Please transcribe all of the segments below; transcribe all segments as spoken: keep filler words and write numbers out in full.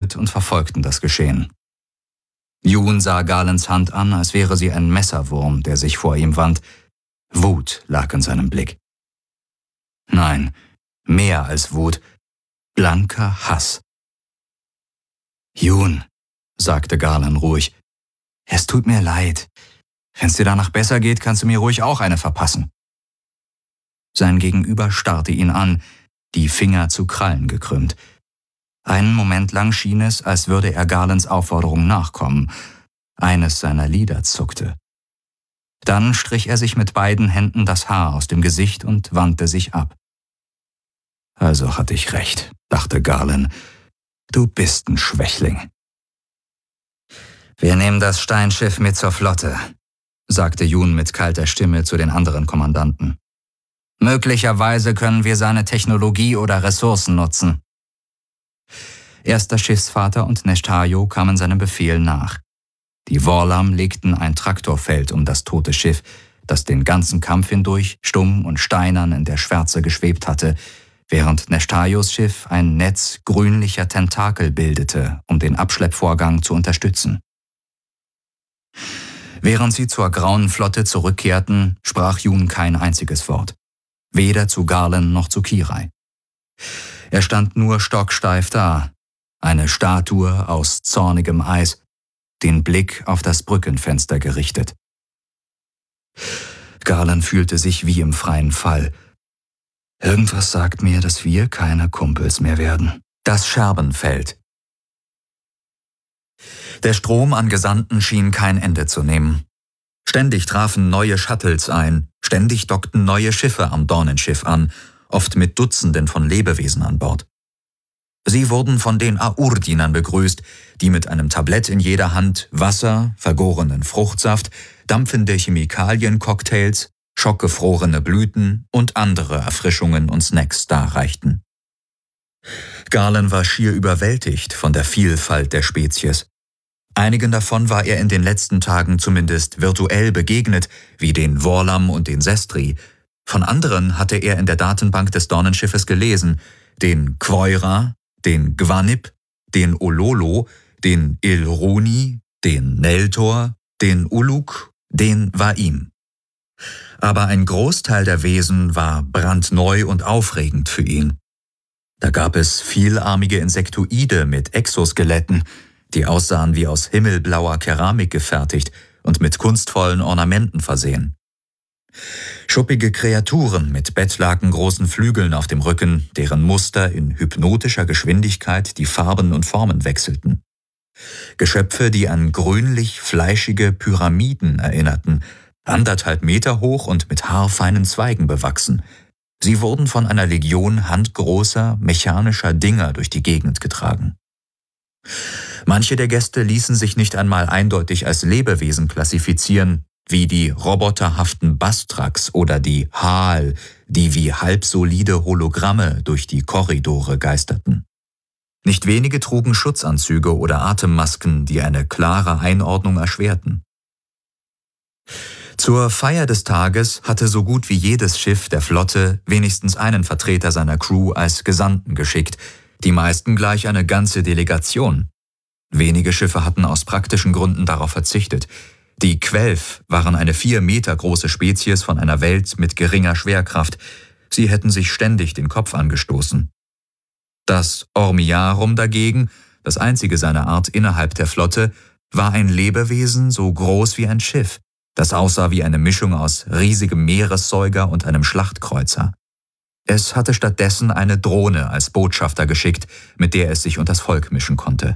Schritt und verfolgten das Geschehen. Jun sah Garlands Hand an, als wäre sie ein Messerwurm, der sich vor ihm wand. Wut lag in seinem Blick. Nein, mehr als Wut, blanker Hass. »Jun«, sagte Garland ruhig, »es tut mir leid. Wenn's dir danach besser geht, kannst du mir ruhig auch eine verpassen.« Sein Gegenüber starrte ihn an, die Finger zu Krallen gekrümmt. Einen Moment lang schien es, als würde er Garlands Aufforderung nachkommen. Eines seiner Lider zuckte. Dann strich er sich mit beiden Händen das Haar aus dem Gesicht und wandte sich ab. »Also hatte ich recht«, dachte Garland. »Du bist ein Schwächling.« »Wir nehmen das Steinschiff mit zur Flotte«, sagte Jun mit kalter Stimme zu den anderen Kommandanten. »Möglicherweise können wir seine Technologie oder Ressourcen nutzen.« Erster Schiffsvater und Neshtajo kamen seinem Befehl nach. Die Worlam legten ein Traktorfeld um das tote Schiff, das den ganzen Kampf hindurch stumm und steinern in der Schwärze geschwebt hatte, während Neshtajos Schiff ein Netz grünlicher Tentakel bildete, um den Abschleppvorgang zu unterstützen. Während sie zur Grauen Flotte zurückkehrten, sprach Jun kein einziges Wort. Weder zu Garland noch zu Kirai. Er stand nur stocksteif da, eine Statue aus zornigem Eis, den Blick auf das Brückenfenster gerichtet. Garland fühlte sich wie im freien Fall. Irgendwas sagt mir, dass wir keine Kumpels mehr werden. Das Scherbenfeld. Der Strom an Gesandten schien kein Ende zu nehmen. Ständig trafen neue Shuttles ein, ständig dockten neue Schiffe am Dornenschiff an, oft mit Dutzenden von Lebewesen an Bord. Sie wurden von den Aur-Dienern begrüßt, die mit einem Tablett in jeder Hand Wasser, vergorenen Fruchtsaft, dampfende Chemikalien-Cocktails, schockgefrorene Blüten und andere Erfrischungen und Snacks darreichten. Garland war schier überwältigt von der Vielfalt der Spezies. Einigen davon war er in den letzten Tagen zumindest virtuell begegnet, wie den Worlam und den Sestri. Von anderen hatte er in der Datenbank des Dornenschiffes gelesen, den Quoira, den Gwanip, den Ololo, den Ilroni, den Neltor, den Uluk, den Waim. Aber ein Großteil der Wesen war brandneu und aufregend für ihn. Da gab es vielarmige Insektoide mit Exoskeletten, die aussahen wie aus himmelblauer Keramik gefertigt und mit kunstvollen Ornamenten versehen. Schuppige Kreaturen mit bettlakengroßen Flügeln auf dem Rücken, deren Muster in hypnotischer Geschwindigkeit die Farben und Formen wechselten. Geschöpfe, die an grünlich-fleischige Pyramiden erinnerten, anderthalb Meter hoch und mit haarfeinen Zweigen bewachsen. Sie wurden von einer Legion handgroßer, mechanischer Dinger durch die Gegend getragen. Manche der Gäste ließen sich nicht einmal eindeutig als Lebewesen klassifizieren, wie die roboterhaften Bastraks oder die Haal, die wie halbsolide Hologramme durch die Korridore geisterten. Nicht wenige trugen Schutzanzüge oder Atemmasken, die eine klare Einordnung erschwerten. Zur Feier des Tages hatte so gut wie jedes Schiff der Flotte wenigstens einen Vertreter seiner Crew als Gesandten geschickt, die meisten gleich eine ganze Delegation. Wenige Schiffe hatten aus praktischen Gründen darauf verzichtet. Die Quelf waren eine vier Meter große Spezies von einer Welt mit geringer Schwerkraft. Sie hätten sich ständig den Kopf angestoßen. Das Ormiarum dagegen, das einzige seiner Art innerhalb der Flotte, war ein Lebewesen so groß wie ein Schiff, das aussah wie eine Mischung aus riesigem Meeressäuger und einem Schlachtkreuzer. Es hatte stattdessen eine Drohne als Botschafter geschickt, mit der es sich unters Volk mischen konnte.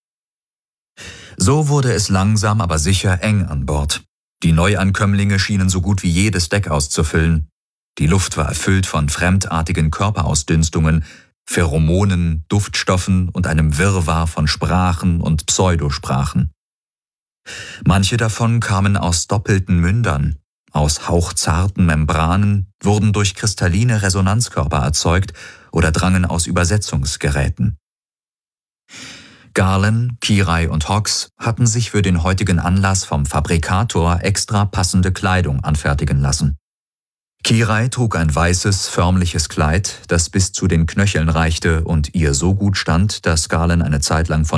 So wurde es langsam aber sicher eng an Bord. Die Neuankömmlinge schienen so gut wie jedes Deck auszufüllen. Die Luft war erfüllt von fremdartigen Körperausdünstungen, Pheromonen, Duftstoffen und einem Wirrwarr von Sprachen und Pseudosprachen. Manche davon kamen aus doppelten Mündern, aus hauchzarten Membranen, wurden durch kristalline Resonanzkörper erzeugt oder drangen aus Übersetzungsgeräten. Garland, Kirai und Hawks hatten sich für den heutigen Anlass vom Fabrikator extra passende Kleidung anfertigen lassen. Kirai trug ein weißes, förmliches Kleid, das bis zu den Knöcheln reichte und ihr so gut stand, dass Garland eine Zeit lang von